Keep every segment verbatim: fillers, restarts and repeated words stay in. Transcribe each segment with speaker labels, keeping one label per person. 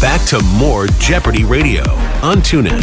Speaker 1: back to more Jeopardy Radio on TuneIn.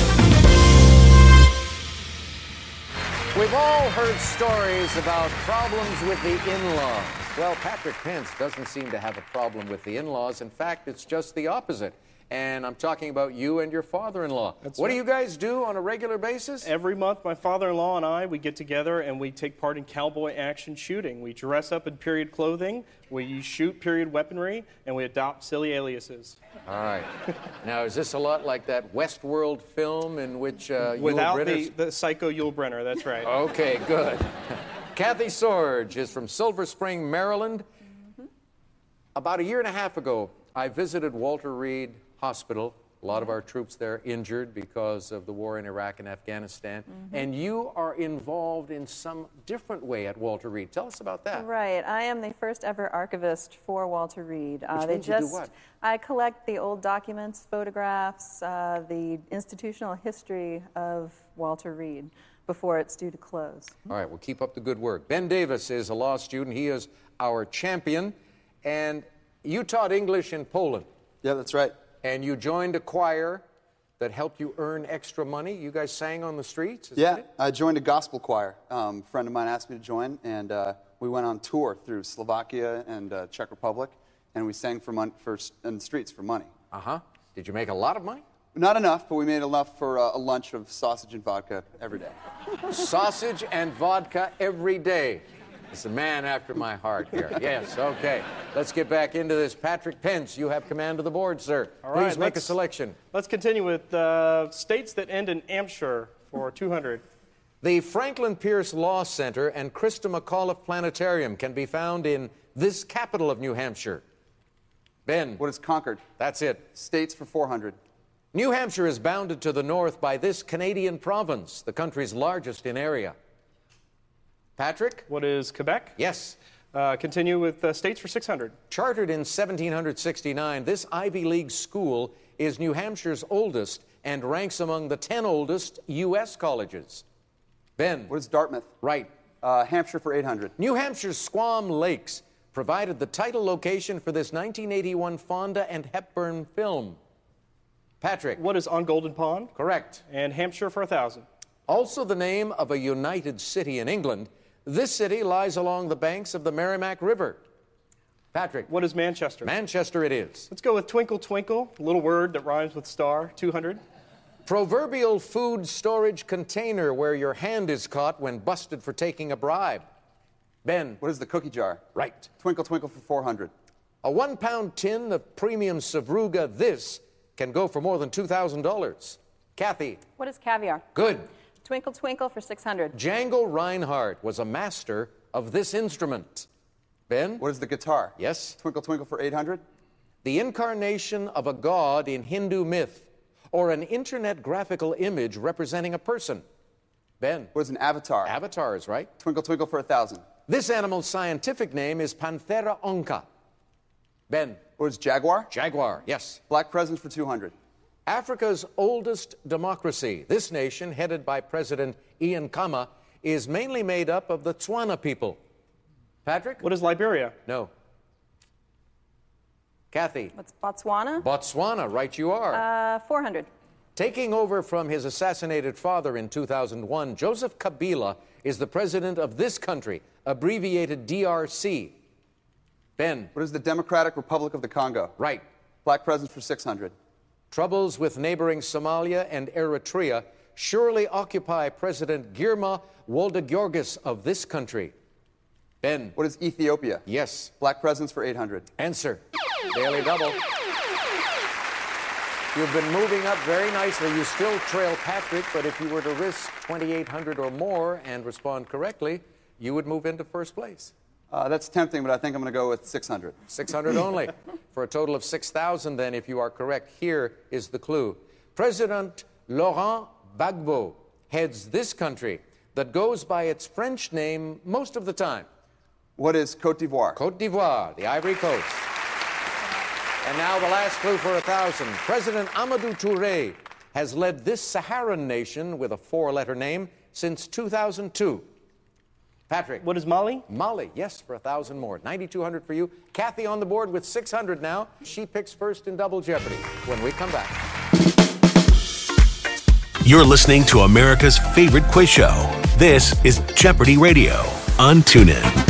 Speaker 2: We've all heard stories about problems with the in-laws. Well, Patrick Pence doesn't seem to have a problem with the in-laws. In fact, it's just the opposite. And I'm talking about you and your father-in-law.
Speaker 3: That's
Speaker 2: what
Speaker 3: right.
Speaker 2: do you guys do on a regular basis?
Speaker 3: Every month, my father-in-law and I, we get together and we take part in cowboy action shooting. We dress up in period clothing, we shoot period weaponry, and we adopt silly aliases.
Speaker 2: All right. Now, is this a lot like that Westworld film in which uh,
Speaker 3: Without
Speaker 2: Yul
Speaker 3: the,
Speaker 2: Brynner's...
Speaker 3: the psycho Yul Brynner, that's right.
Speaker 2: Okay, good. Kathy Sorge is from Silver Spring, Maryland. Mm-hmm. About a year and a half ago, I visited Walter Reed Hospital. A lot of our troops there injured because of the war in Iraq and Afghanistan. Mm-hmm. And you are involved in some different way at Walter Reed. Tell us about that.
Speaker 4: Right. I am the first ever archivist for Walter Reed.
Speaker 2: Which
Speaker 4: uh, they
Speaker 2: means
Speaker 4: just,
Speaker 2: you do what?
Speaker 4: I collect the old documents, photographs, uh, the institutional history of Walter Reed before it's due to close.
Speaker 2: All right, well, keep up the good work. Ben Davis is a law student. He is our champion. And you taught English in Poland.
Speaker 5: Yeah, that's right.
Speaker 2: And you joined a choir that helped you earn extra money. You guys sang on the streets? Is
Speaker 5: Yeah,
Speaker 2: that it?
Speaker 5: I joined a gospel choir. Um, a friend of mine asked me to join, and uh, we went on tour through Slovakia and uh, Czech Republic, and we sang for mon- for in the streets for money.
Speaker 2: Uh-huh. Did you make a lot of money?
Speaker 5: Not enough, but we made enough for uh, a lunch of sausage and vodka every day.
Speaker 2: Sausage and vodka every day. It's a man after my heart here. Yes, okay. Let's get back into this. Patrick Pence, you have command of the board, sir.
Speaker 3: All right,
Speaker 2: Please make a
Speaker 3: let's-
Speaker 2: selection.
Speaker 3: Let's continue with uh, states that end in Hampshire for two hundred.
Speaker 2: The Franklin Pierce Law Center and Christa McAuliffe Planetarium can be found in this capital of New Hampshire. Ben.
Speaker 5: What is Concord?
Speaker 2: That's it.
Speaker 5: States for four hundred.
Speaker 2: New Hampshire is bounded to the north by this Canadian province, the country's largest in area. Patrick?
Speaker 3: What is Quebec?
Speaker 2: Yes.
Speaker 3: Uh, continue with uh, states for six hundred.
Speaker 2: Chartered in seventeen sixty-nine, this Ivy League school is New Hampshire's oldest and ranks among the ten oldest U S colleges. Ben?
Speaker 5: What is Dartmouth?
Speaker 2: Right.
Speaker 5: Uh, Hampshire for eight hundred.
Speaker 2: New Hampshire's Squam Lakes provided the title location for this nineteen eighty-one Fonda and Hepburn film. Patrick?
Speaker 3: What is On Golden Pond?
Speaker 2: Correct.
Speaker 3: And Hampshire for one thousand.
Speaker 2: Also the name of a united city in England. This city lies along the banks of the Merrimack River. Patrick?
Speaker 3: What is Manchester?
Speaker 2: Manchester it is.
Speaker 3: Let's go with Twinkle Twinkle, a little word that rhymes with star, two hundred.
Speaker 2: Proverbial food storage container where your hand is caught when busted for taking a bribe. Ben?
Speaker 5: What is the cookie jar?
Speaker 2: Right.
Speaker 5: Twinkle Twinkle for four hundred.
Speaker 2: A one-pound tin of premium Savruga this can go for more than two thousand dollars. Kathy?
Speaker 4: What is caviar?
Speaker 2: Good.
Speaker 4: Twinkle Twinkle for six hundred.
Speaker 2: Django Reinhardt was a master of this instrument. Ben?
Speaker 5: What is the guitar?
Speaker 2: Yes.
Speaker 5: Twinkle Twinkle for eight hundred.
Speaker 2: The incarnation of a god in Hindu myth, or an internet graphical image representing a person. Ben?
Speaker 5: What is an avatar?
Speaker 2: Avatar is right.
Speaker 5: Twinkle Twinkle for one thousand.
Speaker 2: This animal's scientific name is Panthera onca. Ben?
Speaker 5: What is jaguar?
Speaker 2: Jaguar, yes.
Speaker 5: Black presents for two hundred.
Speaker 2: Africa's oldest democracy, this nation, headed by President Ian Khama, is mainly made up of the Tswana people. Patrick?
Speaker 3: What is Liberia?
Speaker 2: No. Kathy?
Speaker 4: What's Botswana?
Speaker 2: Botswana, right you are.
Speaker 4: Uh, four hundred.
Speaker 2: Taking over from his assassinated father in two thousand one, Joseph Kabila is the president of this country, abbreviated D R C. Ben?
Speaker 5: What is the Democratic Republic of the Congo?
Speaker 2: Right.
Speaker 5: Black presents for six hundred.
Speaker 2: Troubles with neighboring Somalia and Eritrea surely occupy President Girma Wolde-Giorgis of this country. Ben?
Speaker 5: What is Ethiopia?
Speaker 2: Yes.
Speaker 5: Black presents for eight hundred.
Speaker 2: Answer. Daily double. You've been moving up very nicely. You still trail Patrick, but if you were to risk twenty-eight hundred or more and respond correctly, you would move into first place.
Speaker 5: Uh, that's tempting, but I think I'm going to go with six hundred.
Speaker 2: six hundred only. For a total of six thousand, then, if you are correct, here is the clue. President Laurent Gbagbo heads this country that goes by its French name most of the time.
Speaker 5: What is Côte d'Ivoire?
Speaker 2: Côte d'Ivoire, the Ivory Coast. And now the last clue for a thousand. President Amadou Touré has led this Saharan nation with a four-letter name since two thousand two. Patrick.
Speaker 3: What is Molly?
Speaker 2: Molly, yes, for one thousand more. ninety-two hundred for you. Kathy on the board with six hundred now. She picks first in Double Jeopardy when we come back.
Speaker 1: You're listening to America's favorite quiz show. This is Jeopardy Radio on TuneIn.